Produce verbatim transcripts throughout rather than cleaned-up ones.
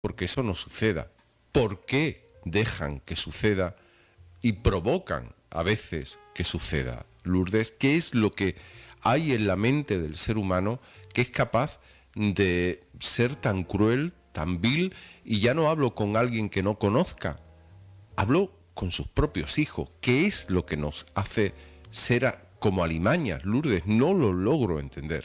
porque eso no suceda. ¿Por qué dejan que suceda y provocan a veces que suceda? Lourdes, ¿qué es lo que hay en la mente del ser humano que es capaz de ser tan cruel, tan vil? Y ya no hablo con alguien que no conozca, hablo con sus propios hijos. ¿Qué es lo que nos hace ser a, como alimañas, Lourdes? No lo logro entender.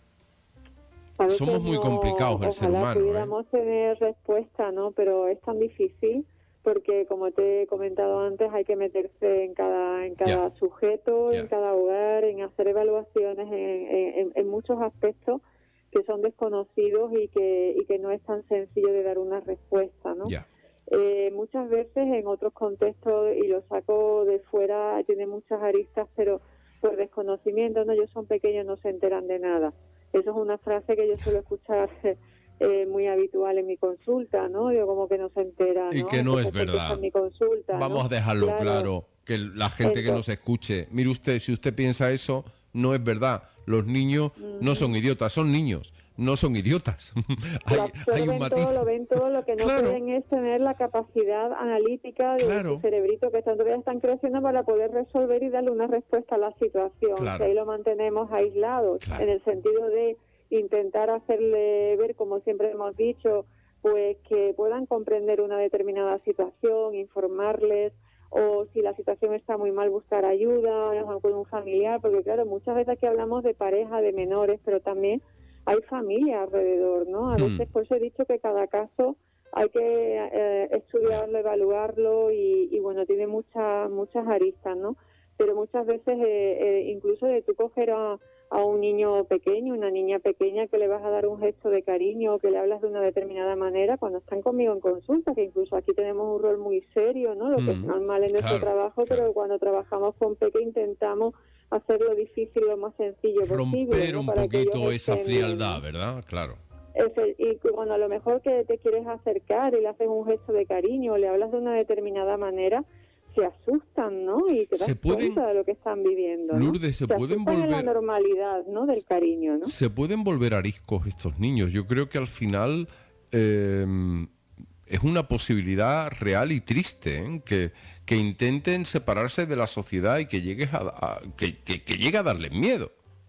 A veces Somos muy no, complicados el ser ojalá humano, pudiéramos ¿eh? tener respuesta, ¿no? Pero es tan difícil porque, como te he comentado antes, hay que meterse en cada en cada Ya. sujeto, Ya. en cada hogar, en hacer evaluaciones en, en, en muchos aspectos que son desconocidos y que y que no es tan sencillo de dar una respuesta, ¿no? Ya. Eh, muchas veces en otros contextos, y lo saco de fuera, tiene muchas aristas, pero por desconocimiento, ¿no? Ellos son pequeños, no se enteran de nada. Eso es una frase que yo suelo escuchar eh, muy habitual en mi consulta, ¿no? Yo como que no se entera, ¿no? Y que no es Entonces, porque está verdad. en mi consulta, Vamos ¿no? a dejarlo Claro. claro, que la gente que Entonces, nos escuche, mire usted, si usted piensa eso, no es verdad. Los niños no son idiotas, son niños, no son idiotas. hay, lo hay un absorben matiz. todo, lo ven todo, lo que no Claro. pueden es tener la capacidad analítica de Claro. su cerebrito, que todavía están creciendo, para poder resolver y darle una respuesta a la situación. Claro. Si ahí lo mantenemos aislados, Claro. en el sentido de intentar hacerle ver, como siempre hemos dicho, pues que puedan comprender una determinada situación, informarles, o si la situación está muy mal, buscar ayuda con un familiar, porque claro, muchas veces aquí hablamos de pareja, de menores, pero también hay familia alrededor, ¿no? A veces, por eso he dicho que cada caso hay que eh, estudiarlo, evaluarlo y, y bueno, tiene muchas muchas aristas, ¿no? Pero muchas veces, eh, eh, incluso de tú coger a, a un niño pequeño, una niña pequeña, que le vas a dar un gesto de cariño, que le hablas de una determinada manera, cuando están conmigo en consulta, que incluso aquí tenemos un rol muy serio, ¿no? Lo que es normal en nuestro Claro, trabajo, claro. pero cuando trabajamos con Peque intentamos hacerlo difícil, lo más sencillo posible, Romper ¿no? un Para que ellos poquito esa estén bien, frialdad, ¿no? ¿verdad? Claro. Ese- y cuando a lo mejor que te quieres acercar y le haces un gesto de cariño o le hablas de una determinada manera, se asustan, ¿no? Y te das Se pueden, cuenta de lo que están viviendo, ¿no? Lourdes, se pueden asustan en la volver, normalidad, ¿no? Del cariño, ¿no? se pueden volver ariscos estos niños. Yo creo que al final eh, es una posibilidad real y triste, ¿eh? que, que intenten separarse de la sociedad y que llegues a, a- que, que, que llegue a darles miedo.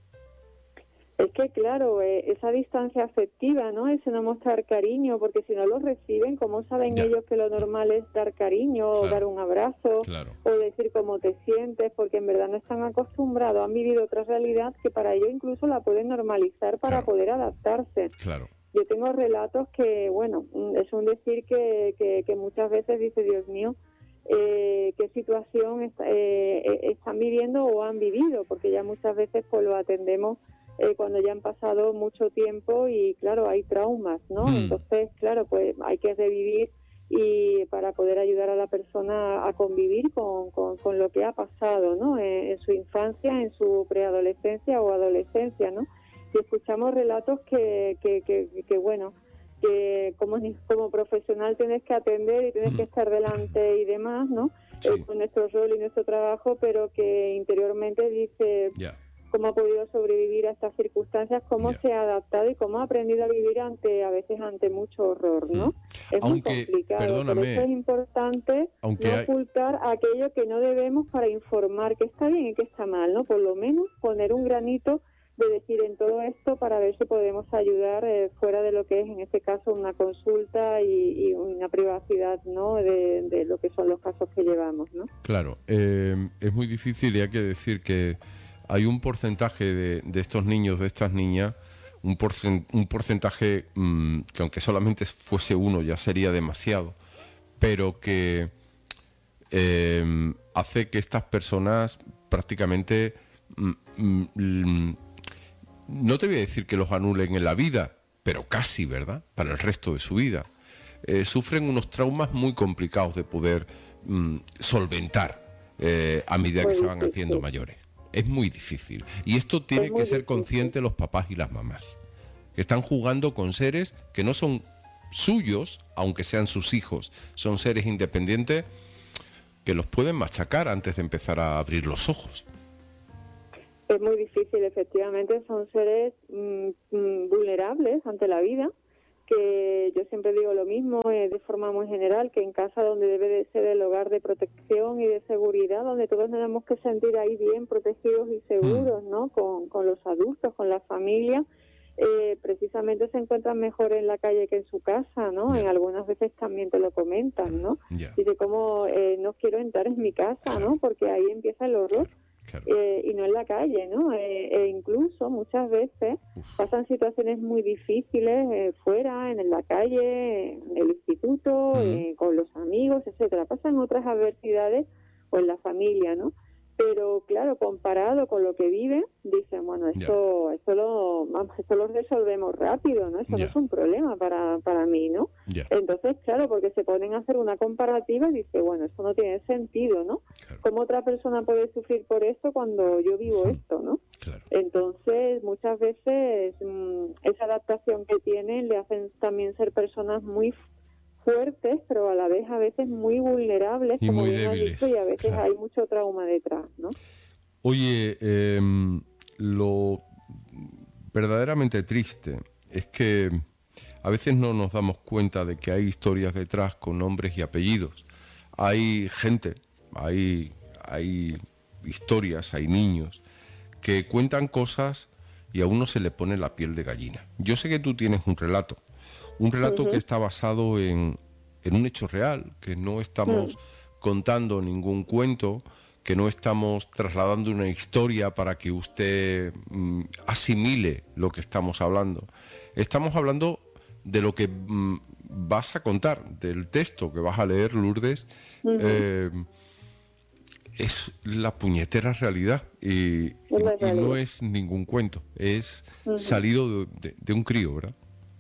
Es que, claro, eh, esa distancia afectiva, ¿no? Ese no mostrar cariño, porque si no lo reciben, ¿cómo saben Ya. ellos que lo normal es dar cariño, o Claro. dar un abrazo, Claro. o decir cómo te sientes? Porque en verdad no están acostumbrados, han vivido otra realidad que para ellos incluso la pueden normalizar para Claro. poder adaptarse. Claro. Yo tengo relatos que, bueno, mm, es un decir que, que, que muchas veces dice, Dios mío, eh, qué situación est- eh, eh, están viviendo o han vivido, porque ya muchas veces pues lo atendemos eh, cuando ya han pasado mucho tiempo y claro, hay traumas, ¿no? Hmm. Entonces, claro, pues hay que revivir y para poder ayudar a la persona a convivir con, con, con lo que ha pasado, ¿no? En, en su infancia, en su preadolescencia o adolescencia, ¿no? Y escuchamos relatos que, que, que, que bueno, que como, como profesional tienes que atender y tienes Hmm. que estar delante y demás, ¿no? Sí. Eh, con nuestro rol y nuestro trabajo, pero que interiormente dice Ya. cómo ha podido sobrevivir a estas circunstancias, cómo Ya. se ha adaptado y cómo ha aprendido a vivir ante, a veces ante mucho horror, ¿no? Hmm. Es Aunque, muy complicado, perdóname, por eso es importante aunque no hay- ocultar aquello que no debemos para informar que está bien y que está mal, ¿no? Por lo menos poner un granito de decir en todo esto para ver si podemos ayudar eh, fuera de lo que es en este caso una consulta y, y una privacidad, ¿no? De, de lo que son los casos que llevamos, ¿no? Claro, eh, es muy difícil y hay que decir que hay un porcentaje de, de estos niños, de estas niñas, un, porcen- un porcentaje mmm, que aunque solamente fuese uno ya sería demasiado, pero que eh, hace que estas personas prácticamente, mm, mm, no te voy a decir que los anulen en la vida, pero casi, ¿verdad? Para el resto de su vida. Eh, sufren unos traumas muy complicados de poder mm, solventar eh, a medida que Muy se van difícil. haciendo mayores. Es muy difícil. Y esto tiene Es que muy ser difícil. consciente los papás y las mamás, que están jugando con seres que no son suyos, aunque sean sus hijos. Son seres independientes que los pueden machacar antes de empezar a abrir los ojos. Es muy difícil, efectivamente, son seres mm, mm, vulnerables ante la vida que yo siempre digo lo mismo, eh, de forma muy general, que en casa donde debe de ser el hogar de protección y de seguridad, donde todos nos tenemos que sentir ahí bien protegidos y seguros, ¿no? Con, con los adultos, con la familia, eh, precisamente se encuentran mejor en la calle que en su casa, ¿no? Yeah. En algunas veces también te lo comentan, ¿no? Yeah. Dice, como eh, no quiero entrar en mi casa, Claro. ¿no? Porque ahí empieza el horror. Claro. Eh, y no en la calle, ¿no? Eh, e incluso muchas veces Uf. pasan situaciones muy difíciles eh, fuera, en la calle, en el instituto, Mm. eh, con los amigos, etcétera. Pasan otras adversidades o en la familia, ¿no? Pero claro, comparado con lo que viven, dicen, bueno, esto, yeah. esto lo, vamos, esto lo resolvemos rápido, ¿no? Eso yeah. no es un problema para, para mí, ¿no? Yeah. Entonces, claro, porque se ponen a hacer una comparativa y dice, bueno, esto no tiene sentido, ¿no? Claro. ¿Cómo otra persona puede sufrir por esto cuando yo vivo mm. esto, no? Claro. Entonces, muchas veces mmm, esa adaptación que tienen le hacen también ser personas muy fuertes, pero a la vez a veces muy vulnerables, y como muy bien has débiles, dicho, y a veces claro. hay mucho trauma detrás, ¿no? Oye, eh, lo verdaderamente triste es que a veces no nos damos cuenta de que hay historias detrás con nombres y apellidos. Hay gente, hay, hay historias, hay niños que cuentan cosas y a uno se le pone la piel de gallina. Yo sé que tú tienes un relato, un relato uh-huh. que está basado en, en un hecho real, que no estamos uh-huh. contando ningún cuento, que no estamos trasladando una historia para que usted mm, asimile lo que estamos hablando. Estamos hablando de lo que mm, vas a contar, del texto que vas a leer, Lourdes. Uh-huh. eh, es la puñetera realidad y, y, y no es ningún cuento, es uh-huh. salido de, de, de un crío, ¿verdad?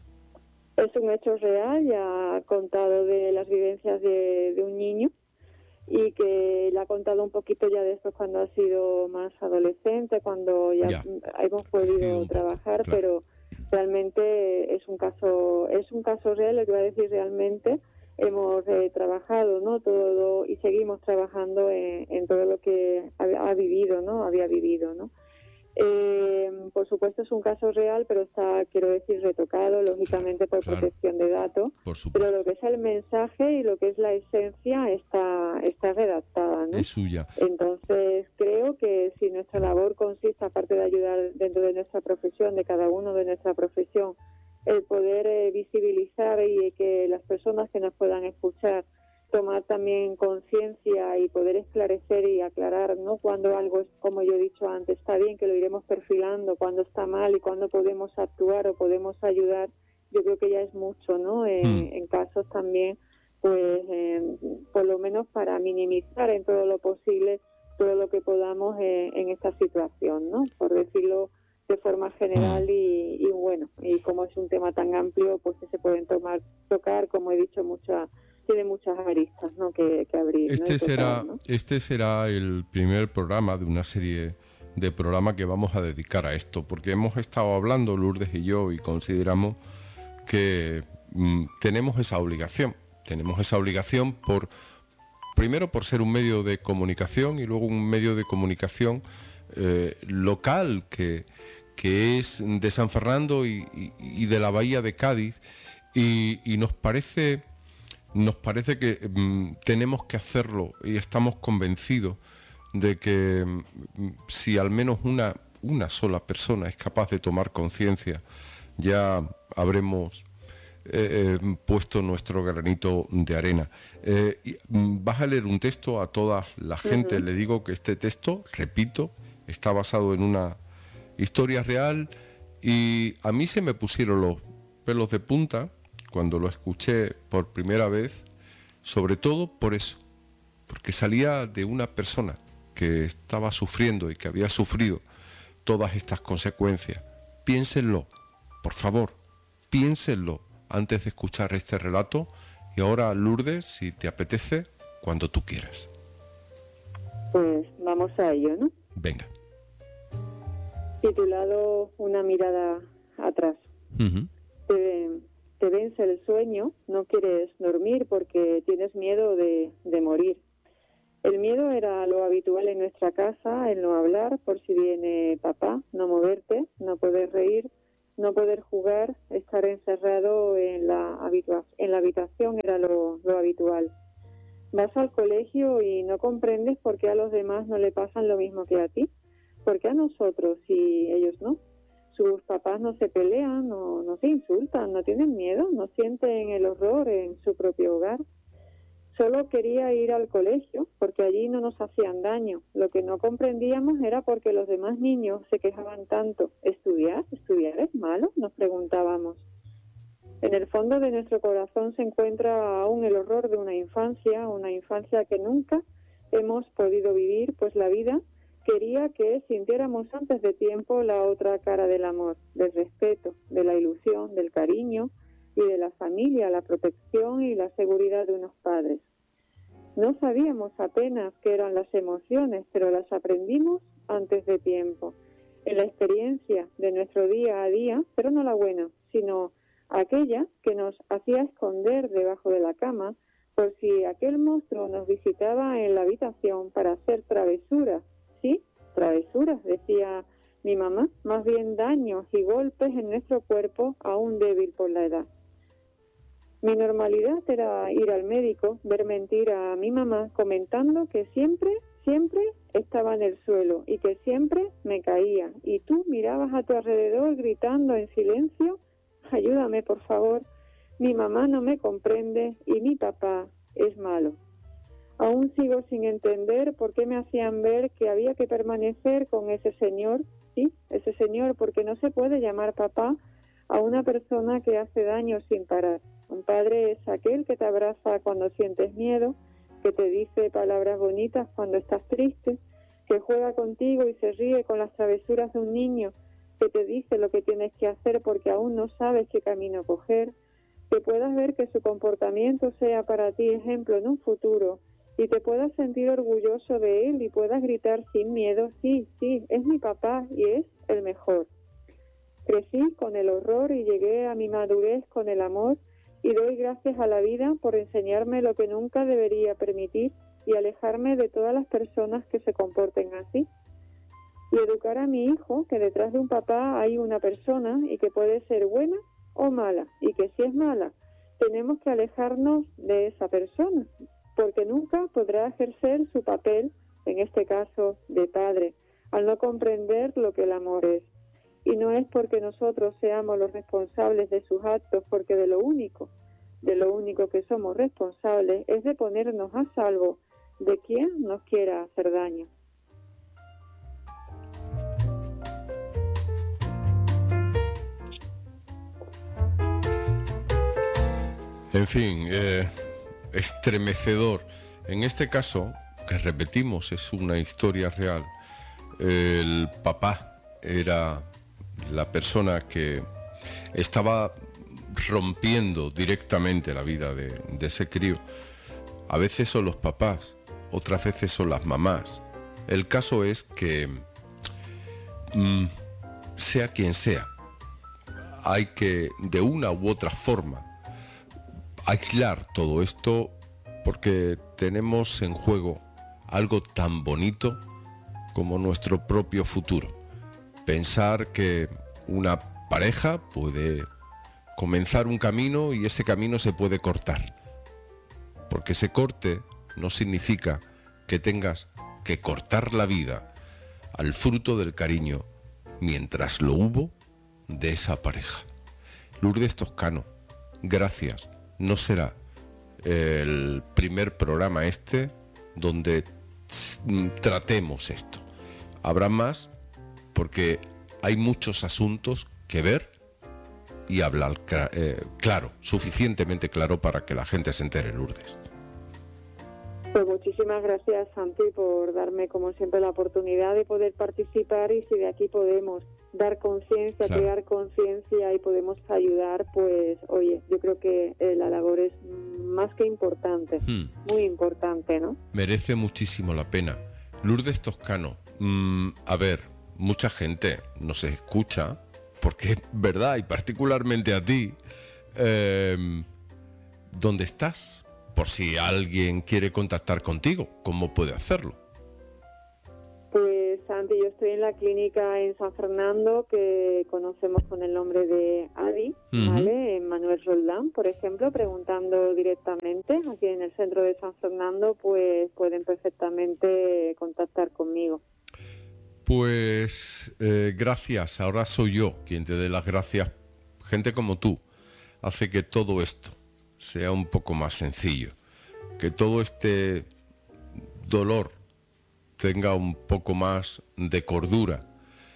Es un hecho real, ya contado de las vivencias de, de un niño, y que le ha contado un poquito ya después cuando ha sido más adolescente, cuando ya, ya. hemos podido trabajar, poco, claro. pero realmente es un caso es un caso real, lo que voy a decir realmente. Hemos eh, trabajado, ¿no? Todo y seguimos trabajando en, en todo lo que ha, ha vivido, ¿no? Había vivido, ¿no? Eh, por supuesto es un caso real, pero está, quiero decir, retocado, lógicamente, por claro. protección de datos. Pero lo que es el mensaje y lo que es la esencia está, está redactada, ¿no? Es suya. Entonces, creo que si nuestra labor consiste, aparte de ayudar dentro de nuestra profesión, de cada uno de nuestra profesión, el poder eh, visibilizar y que las personas que nos puedan escuchar tomar también conciencia y poder esclarecer y aclarar, ¿no? Cuando algo es, como yo he dicho antes, está bien, que lo iremos perfilando, cuando está mal y cuando podemos actuar o podemos ayudar, yo creo que ya es mucho, ¿no? Eh, hmm. En casos también, pues, eh, por lo menos para minimizar en todo lo posible todo lo que podamos eh, en esta situación, ¿no? Por decirlo de forma general y, y bueno, y como es un tema tan amplio, pues que se pueden tomar, tocar, como he dicho, muchas tiene muchas aristas, ¿no? que, que abrir. Este, ¿no? será, tocar, ¿no? este será el primer programa de una serie de programas que vamos a dedicar a esto, porque hemos estado hablando, Lourdes y yo, y consideramos que mm, tenemos esa obligación. Tenemos esa obligación por, primero por ser un medio de comunicación y luego un medio de comunicación eh, local que, que es de San Fernando y, y, y de la Bahía de Cádiz, y, y nos parece... Nos parece que mm, tenemos que hacerlo y estamos convencidos de que mm, si al menos una, una sola persona es capaz de tomar conciencia, ya habremos eh, eh, puesto nuestro granito de arena. Eh, y, mm, vas a leer un texto a toda la gente. Uh-huh. Le digo que este texto, repito, está basado en una historia real y a mí se me pusieron los pelos de punta cuando lo escuché por primera vez, sobre todo por eso, porque salía de una persona que estaba sufriendo y que había sufrido todas estas consecuencias. Piénsenlo, por favor, piénsenlo antes de escuchar este relato. Y ahora, Lourdes, si te apetece, cuando tú quieras. Pues vamos a ello, ¿no? Venga. Titulado Una mirada atrás. Uh-huh. Te, te vence el sueño, no quieres dormir porque tienes miedo de, de morir. El miedo era lo habitual en nuestra casa, el no hablar por si viene papá, no moverte, no poder reír, no poder jugar, estar encerrado en la, habitua- en la habitación era lo, lo habitual. Vas al colegio y no comprendes por qué a los demás no le pasan lo mismo que a ti, por qué a nosotros y ellos no. Sus papás no se pelean, no, no se insultan, no tienen miedo, no sienten el horror en su propio hogar. Solo quería ir al colegio porque allí no nos hacían daño. Lo que no comprendíamos era por qué los demás niños se quejaban tanto. ¿Estudiar? ¿Estudiar es malo?, nos preguntábamos. En el fondo de nuestro corazón se encuentra aún el horror de una infancia, una infancia que nunca hemos podido vivir, pues la vida quería que sintiéramos antes de tiempo la otra cara del amor, del respeto, de la ilusión, del cariño y de la familia, la protección y la seguridad de unos padres. No sabíamos apenas qué eran las emociones, pero las aprendimos antes de tiempo, en la experiencia de nuestro día a día, pero no la buena, sino aquella que nos hacía esconder debajo de la cama por si aquel monstruo nos visitaba en la habitación para hacer travesuras. Sí, travesuras, decía mi mamá, más bien daños y golpes en nuestro cuerpo aún débil por la edad. Mi normalidad era ir al médico, ver mentir a mi mamá comentando que siempre, siempre estaba en el suelo y que siempre me caía. Y tú mirabas a tu alrededor gritando en silencio: ayúdame, por favor, mi mamá no me comprende y mi papá es malo. Aún sigo sin entender por qué me hacían ver que había que permanecer con ese señor, sí, ese señor, porque no se puede llamar papá a una persona que hace daño sin parar. Un padre es aquel que te abraza cuando sientes miedo, que te dice palabras bonitas cuando estás triste, que juega contigo y se ríe con las travesuras de un niño, que te dice lo que tienes que hacer porque aún no sabes qué camino coger, que puedas ver que su comportamiento sea para ti ejemplo en un futuro y te puedas sentir orgulloso de él y puedas gritar sin miedo: sí, sí, es mi papá y es el mejor. Crecí con el horror y llegué a mi madurez con el amor, y doy gracias a la vida por enseñarme lo que nunca debería permitir y alejarme de todas las personas que se comporten así. Y educar a mi hijo que detrás de un papá hay una persona y que puede ser buena o mala, y que si es mala tenemos que alejarnos de esa persona, porque nunca podrá ejercer su papel, en este caso de padre, al no comprender lo que el amor es. Y no es porque nosotros seamos los responsables de sus actos, porque de lo único, de lo único que somos responsables es de ponernos a salvo de quien nos quiera hacer daño. En fin, eh, estremecedor. En este caso, que repetimos, es una historia real. El papá era la persona que estaba rompiendo directamente la vida de, de ese crío. A veces son los papás, otras veces son las mamás. El caso es que, mmm, sea quien sea, hay que, de una u otra forma, aislar todo esto, porque tenemos en juego algo tan bonito como nuestro propio futuro. Pensar que una pareja puede comenzar un camino y ese camino se puede cortar. Porque se corte no significa que tengas que cortar la vida al fruto del cariño mientras lo hubo de esa pareja. Lourdes Toscano, gracias. No será el primer programa este donde tratemos esto. Habrá más, porque hay muchos asuntos que ver y hablar eh, claro, suficientemente claro para que la gente se entere, Lourdes. Pues muchísimas gracias, Santi, por darme, como siempre, la oportunidad de poder participar, y si de aquí podemos dar conciencia, claro, crear conciencia y podemos ayudar, pues oye, yo creo que eh, la labor es más que importante, hmm. muy importante, ¿no? Merece muchísimo la pena. Lourdes Toscano, mmm, a ver, mucha gente nos escucha, porque es verdad, y particularmente a ti, eh, ¿dónde estás? Por si alguien quiere contactar contigo, ¿cómo puede hacerlo? Pues, Santi, yo estoy estoy en la clínica en San Fernando, que conocemos con el nombre de Adi, Uh-huh. ¿vale? En Manuel Roldán, por ejemplo, preguntando directamente. Aquí en el centro de San Fernando, pues pueden perfectamente contactar conmigo. Pues eh, gracias, ahora soy yo quien te dé las gracias. Gente como tú hace que todo esto sea un poco más sencillo, que todo este dolor tenga un poco más de cordura,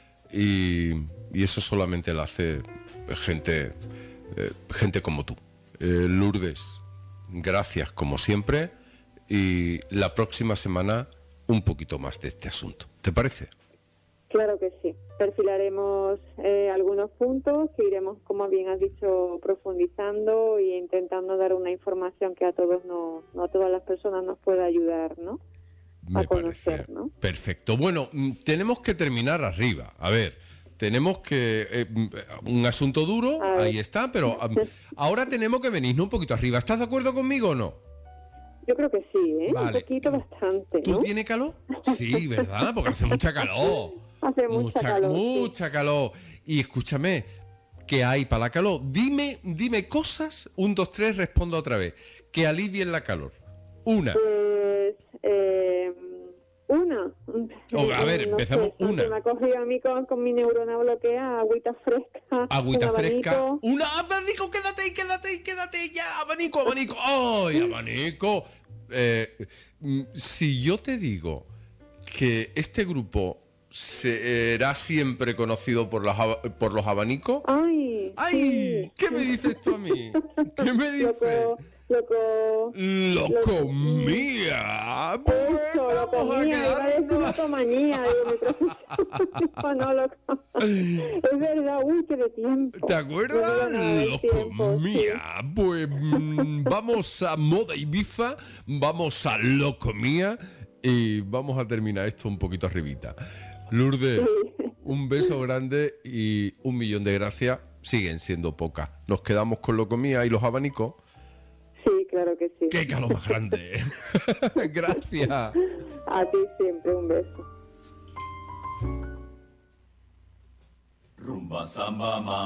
y, y eso solamente lo hace gente, eh, gente como tú. Eh, Lourdes, gracias como siempre, y la próxima semana un poquito más de este asunto, ¿te parece? Claro que sí. Perfilaremos eh, algunos puntos que iremos, como bien has dicho, profundizando e intentando dar una información que a todos nos, no a todas las personas nos pueda ayudar, ¿no? Me a conocer, parece ¿no? perfecto. Bueno, mm, tenemos que terminar arriba. A ver, tenemos que... eh, mm, un asunto duro, A ver. ahí está, pero um, ahora tenemos que venirnos un poquito arriba. ¿Estás de acuerdo conmigo o no? Yo creo que sí, ¿eh? Vale. Un poquito, bastante, ¿Tú ¿no? tienes calor? Sí, ¿verdad? Porque hace mucha calor. Hace mucha calor, sí. Mucha calor. Y escúchame, ¿qué hay para la calor? Dime, dime cosas, un, dos, tres, respondo otra vez, que alivien la calor. Una. Pues, eh, una. Oh, a ver, No empezamos sé, una. Me ha cogido a mí con, con mi neurona bloqueada, agüita fresca. Agüita un fresca. abanico. Una abanico, quédate ahí, quédate ahí, quédate ahí, ya. Abanico, abanico. ¡Ay, abanico! Eh, mm, si yo te digo que este grupo será siempre conocido por los, aba- por los abanicos. Ay, ¡Ay! sí. ¿Qué me dices tú a mí? ¿Qué me dices? Loco, loco. ¡Loco mía! Pues Eso, vamos a locomía, iba a decir quedarnos. locomanía, digo, mi profesor. No, loco. Es verdad, uy, qué de tiempo. ¿Te No acuerdas? me del Loco tiempo, sí. mía. Pues mm, vamos a Moda Ibiza, vamos a Loco mía y vamos a terminar esto un poquito arribita. Lourdes, Sí. un beso grande y un millón de gracias. Siguen siendo pocas. Nos quedamos con Loco mía y los abanicos. Sí, claro que sí. ¡Qué calor más grande! Gracias. A ti siempre, un beso. Rumba samba ma